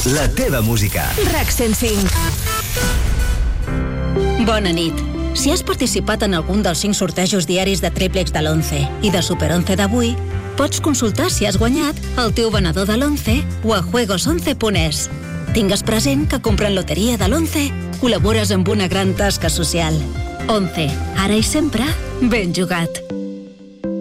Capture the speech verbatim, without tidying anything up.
La teva música. RAC cent cinc. Bona nit. Si has participat en algun dels cinc sortejos diaris de triplex de l'once i de Super once d'avui, pots consultar si has guanyat al teu venedor de l'once o a juegos once punt es. Tingues present que comprant loteria de l'once col·labores amb una gran tasca social. once, ara i sempre, ben jugat.